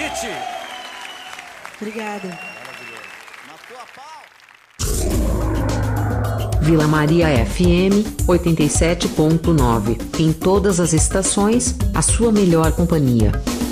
hit. Obrigada. Vila Maria FM 87.9. Em todas as estações, a sua melhor companhia.